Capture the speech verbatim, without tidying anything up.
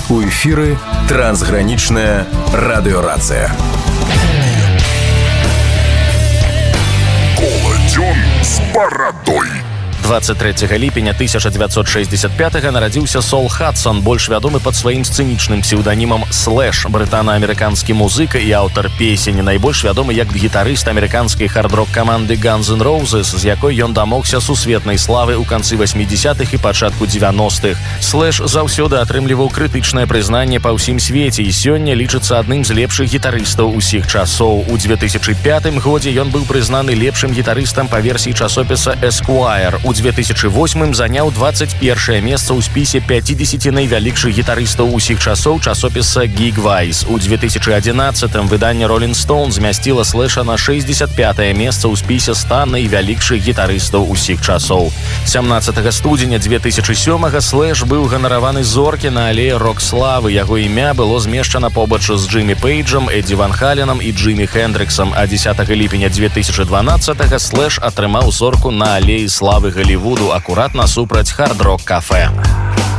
У эфіры трансгранічная радыёрацыя. Коладзён з барадой. двадцать трэцяга ліпеня тысяча дзевяцьсот шэсцьдзесят пятага нарадзіўся Сол Хадсон, больш вядомы пад сваім сцэнічным псеўданімам Слэш, брытана-амерыканскі музыка і аўтар песень, найбольш вядомы як гітарыст амерыканскай хард-рок каманды Guns N' Roses, з якой ён дамогся сусветнай славы ў канцы васьмідзесятых і пачатку дзевяностых. Слэш заўсёды атрымліваў крытычнае прызнанне па ўсім свеце і сёння лічыцца адным з лепшых гітарыстаў усіх часоў. У две тысячы пятым годзе ён быў прызнаны лепшым гітарыстам па версіі часопіса Esquire. У две тысячи восьмым заняў двадцать першае месца ў спісе пяцідзесяці найвялікшых гітарыстаў усіх часоў часопіса Geekvice. У две тысячи адзінаццатым выданне Rolling Stone змясціла Слэша на шэсцьдзесят пятае месца ў спісе ста найвялікшых гітарыстаў усіх часоў. сямнаццатага студзеня две тысячи сёмага Слэш быў ганараваны зоркі на алеі рок-славы. Яго імя было змешчана побач з Джиммі Пейджам, Эдді Ван Халенам і Джиммі Хендриксом, а дзесятага ліпеня две тысячи дванаццатага Слэш атрымаў зорку на алеі славы Голливуду акурат насупраць хард-рок кафе.